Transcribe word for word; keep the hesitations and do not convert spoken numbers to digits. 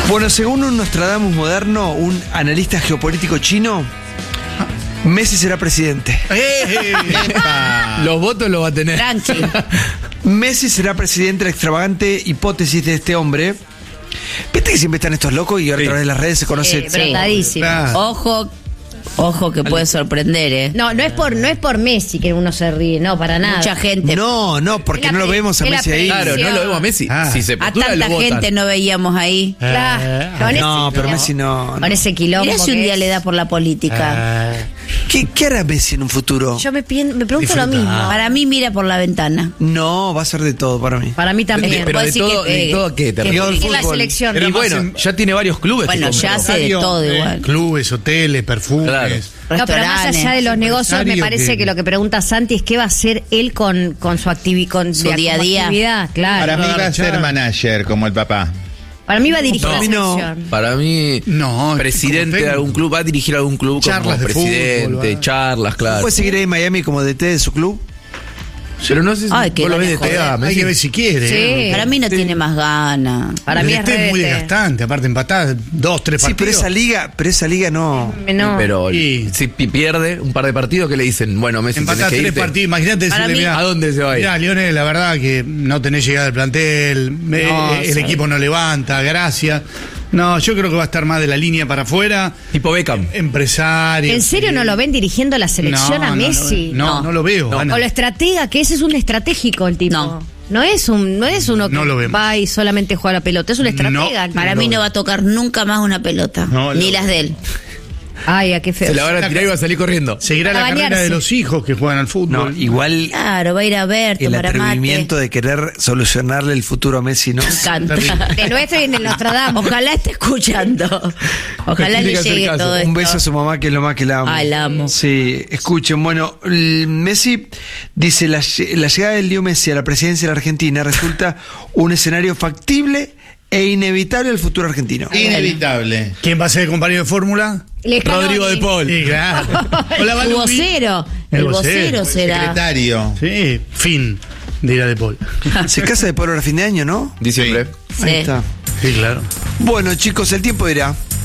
Bueno, según un Nostradamus moderno, un analista geopolítico chino, Messi será presidente. Los votos los va a tener. Tranqui. Messi será presidente, la extravagante hipótesis de este hombre. Viste que siempre están estos locos y ahora Sí. a través de las redes se conoce. Sí, brotadísimo. Claro. Ojo, ojo que puede sorprender, ¿eh? No, no es por no es por Messi que uno se ríe, no, para nada. Mucha gente. No, no, porque Es la no lo pre- vemos a es la Messi ahí. predicción. Claro, no lo vemos a Messi. Ah. Si se A postula, tanta lo votan. gente no veíamos ahí. Claro, con ese No, pero quilombo- Messi no. no. Con ese quilombo. Mirá si un que día es. le da por la política. ¿Qué, ¿Qué hará Messi en un futuro? Yo me, pien- me pregunto lo Disfruta. mismo. Para mí mira por la ventana. No, va a ser de todo para mí. Para mí también. Pero Puedo de decir todo, que, de eh, todo, ¿qué? Te que- río del En la fútbol. selección. Y bueno, ya tiene varios clubes. Bueno, que ya compró. hace de todo Eh, igual. Clubes, hoteles, perfumes. Claro. No, pero más Restaurantes. allá de los negocios, me empresario parece que... que- lo que pregunta Santi es qué va a hacer él con, con su actividad, con Su de- día a como día. actividad, claro. Para mí va a ser Chao. manager como el papá. Para mí va a dirigir No, la a mí no. selección. Para mí, No, presidente como de algún club, va a dirigir algún club Charlas como de presidente, fútbol, va. charlas, claro. ¿Puede seguir ahí en Miami como D T de su club? Pero no sé si Ay, que vos lo no ves le de T A, joder. Hay Messi. que ver si quiere. Sí. ¿eh? Para mí no tiene más ganas. Para mí El es D T es muy rebelde. desgastante, aparte empatadas dos, tres Sí, pero partidos. esa liga, pero esa liga no. No. Pero Y- si pi- pierde un par de partidos, ¿qué le dicen? Bueno, Messi tenés Empatás que tres irte. partidos, imagínate Para decirle, mí- mirá, ¿A dónde se va a ir? mirá, Lionel, la verdad que no tenés llegada al plantel, me- No, el sí. equipo no levanta, gracias. No, yo creo que va a estar más de la línea para afuera, Tipo Beckham. empresario. ¿En serio no lo ven dirigiendo la selección No, a no, no, Messi? No, no, No. lo veo. No. Ana. O lo estratega, que ese es un estratégico el tipo. No. No es un, no es uno que No lo vemos. va y solamente juega la pelota, es un estratega. No. Para mí no va a tocar nunca más una pelota. No, ni no. las de él. Ay, a qué feo. Se la van a tirar y va a salir corriendo. Seguirá A la carrera bañarse. de los hijos que juegan al No, fútbol. igual Claro, va a ir a ver, el tomar atrevimiento mate. de querer solucionarle el futuro a Messi, ¿no? Me encanta. De nuestro y en el Nostradamus. Ojalá esté escuchando. Ojalá Tiene le que hacer llegue caso. todo esto. Un beso a su mamá, que es lo más que la amo. Ay, la amo. Sí, escuchen, bueno, el Messi dice, la, lle- la llegada del Leo Messi a la presidencia de la Argentina resulta un escenario factible e inevitable al futuro argentino. Inevitable. ¿Quién va a ser el compañero de fórmula? Lescanoni. Rodrigo de Paul. Sí, claro. Hola, El Balubí. vocero. El El vocero, vocero el será. Secretario. Sí, fin de ir a De Paul. Se casa de Pablo a fin de año, ¿no? Diciembre. Ahí Sí. está. Sí, claro. Bueno, chicos, el tiempo dirá.